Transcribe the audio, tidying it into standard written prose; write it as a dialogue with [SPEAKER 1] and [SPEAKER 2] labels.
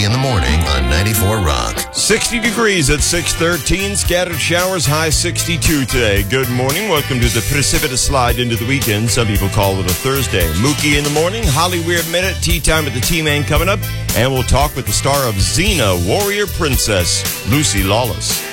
[SPEAKER 1] Mookie in the morning on 94 Rock.
[SPEAKER 2] 60 degrees at 6:13. Scattered showers, high 62 today. Good morning. Welcome to the precipitous slide into the weekend. Some people call it a Thursday. Mookie in the morning, Holly Weird Minute, tea time with the T-Man coming up. And we'll talk with the star of Xena, Warrior Princess, Lucy Lawless.